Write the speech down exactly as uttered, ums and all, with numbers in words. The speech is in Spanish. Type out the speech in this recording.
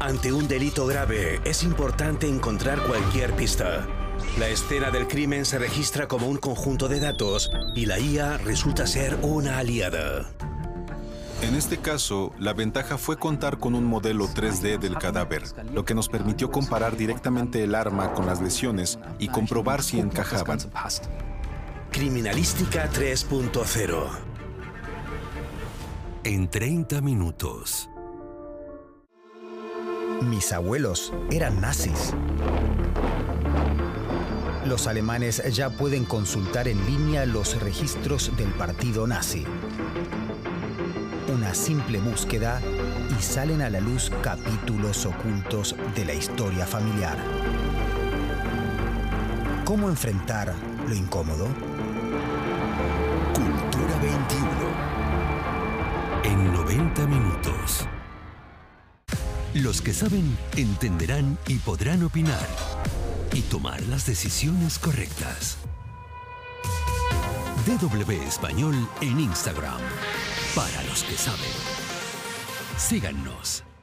Ante un delito grave, es importante encontrar cualquier pista. La escena del crimen se registra como un conjunto de datos y la I A resulta ser una aliada. En este caso, la ventaja fue contar con un modelo tres D del cadáver, lo que nos permitió comparar directamente el arma con las lesiones y comprobar si encajaban. Criminalística tres punto cero. En treinta minutos. Mis abuelos eran nazis. Los alemanes ya pueden consultar en línea los registros del partido nazi. Una simple búsqueda y salen a la luz capítulos ocultos de la historia familiar. ¿Cómo enfrentar lo incómodo? Cultura veintiuno. En noventa minutos. Los que saben entenderán y podrán opinar y tomar las decisiones correctas. D W Español en Instagram. Para los que saben. Síganos.